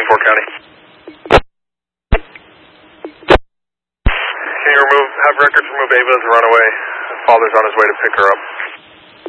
Fort County. Can you have records remove Ava as a runaway? Father's on his way to pick her up.